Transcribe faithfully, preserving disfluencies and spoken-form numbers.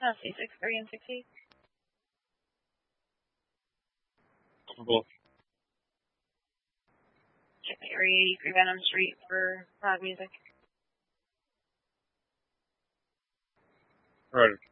No, C six, three, and sixty. Cool. Check the area eighty-three Venom Street for prog music. Right.